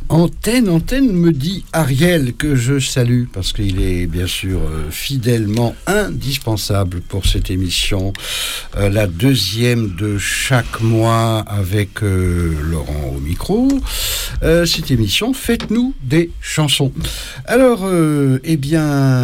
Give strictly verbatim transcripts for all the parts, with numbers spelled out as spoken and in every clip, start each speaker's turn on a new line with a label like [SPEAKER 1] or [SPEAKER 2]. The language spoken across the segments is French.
[SPEAKER 1] Antenne, antenne, me dit Ariel, que je salue, parce qu'il est bien sûr euh, fidèlement indispensable pour cette émission, euh, la deuxième de chaque mois avec euh, Laurent au micro. Euh, cette émission, faites-nous des chansons. Alors, euh, eh bien,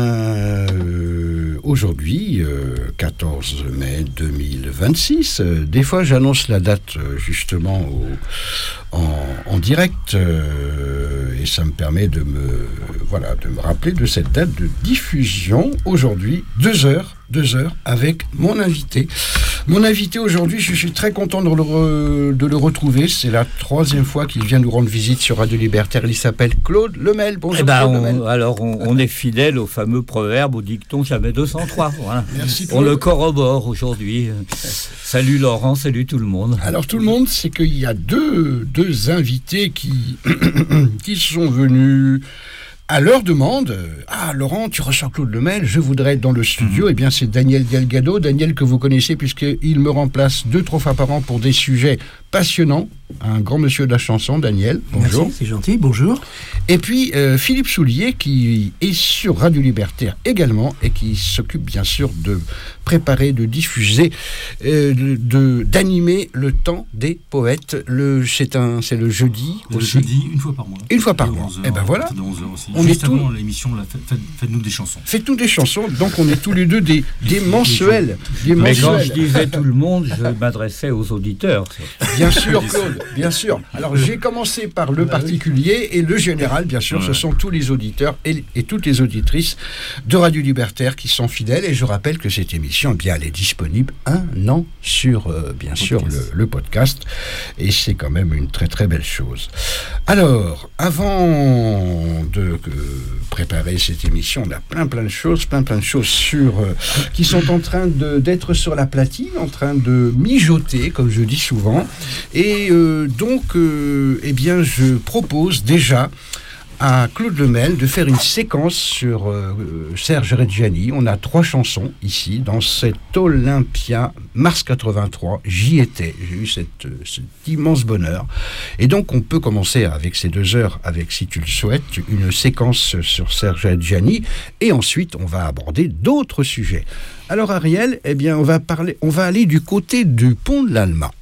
[SPEAKER 1] euh, aujourd'hui, euh, quatorze mai deux mille vingt-six, euh, des fois j'annonce la date euh, justement au, en, en direct, euh, et ça me permet de me, voilà, de me rappeler de cette date de diffusion. Aujourd'hui, deux heures, deux heures avec mon invité. Mon invité aujourd'hui, je suis très content de le, re, de le retrouver. C'est la troisième fois qu'il vient nous rendre visite sur Radio Libertaire. Il s'appelle Claude Lemel. Bonjour
[SPEAKER 2] eh ben,
[SPEAKER 1] Claude
[SPEAKER 2] on,
[SPEAKER 1] Lemel.
[SPEAKER 2] Alors, on, on est fidèle au fameux proverbe, au dicton jamais deux cent trois. Voilà.
[SPEAKER 1] Merci
[SPEAKER 2] On le corrobore aujourd'hui. Salut Laurent, salut tout le monde.
[SPEAKER 1] Alors tout le monde, c'est qu'il y a deux, deux invités qui, qui sont venus à leur demande. Ah, Laurent, tu reçois Claude Lemel, je voudrais être dans le studio. Mmh. Eh bien, c'est Daniel Delgado. Daniel que vous connaissez puisqu'il me remplace deux, trois fois par an pour des sujets passionnants. Un grand monsieur de la chanson, Daniel. Bonjour.
[SPEAKER 3] Merci, c'est gentil, bonjour.
[SPEAKER 1] Et puis, euh, Philippe Soulier qui est sur Radio Libertaire également et qui s'occupe bien sûr de préparer, de diffuser, euh, de, d'animer le temps des poètes. Le, c'est, un, c'est le jeudi
[SPEAKER 3] le
[SPEAKER 1] aussi.
[SPEAKER 3] jeudi, une fois par mois.
[SPEAKER 1] Une fois par mois. Et eh ben voilà.
[SPEAKER 3] De onze heures aussi.
[SPEAKER 1] On
[SPEAKER 3] Juste
[SPEAKER 1] est
[SPEAKER 3] avant
[SPEAKER 1] tout...
[SPEAKER 3] l'émission, là, faites, faites-nous des chansons.
[SPEAKER 1] Faites-nous des chansons. Donc on est tous les deux des, des mensuels. Des
[SPEAKER 2] Mais
[SPEAKER 1] mensuels.
[SPEAKER 2] quand je disais tout le monde, je m'adressais aux auditeurs.
[SPEAKER 1] Bien sûr, Claude, bien sûr. Alors j'ai commencé par le particulier et le général, bien sûr. Ouais. Ce sont tous les auditeurs et, et toutes les auditrices de Radio Libertaire qui sont fidèles. Et je rappelle que cette émission, eh bien, elle est disponible un an sur, euh, bien podcast. sûr, le, le podcast. Et c'est quand même une très très belle chose. Alors, avant de euh, préparer cette émission, on a plein plein de choses, plein plein de choses sur euh, qui sont en train de, d'être sur la platine, en train de mijoter, comme je dis souvent. Et euh, donc, euh, eh bien, je propose déjà à Claude Lemel de faire une séquence sur euh, Serge Reggiani. On a trois chansons ici, dans cet Olympia mars quatre-vingt-trois. J'y étais, j'ai eu cette, cet immense bonheur. Et donc, on peut commencer avec ces deux heures, avec, si tu le souhaites, une séquence sur Serge Reggiani. Et ensuite, on va aborder d'autres sujets. Alors, Ariel, eh bien, on va parler, on va aller du côté du pont de l'Alma.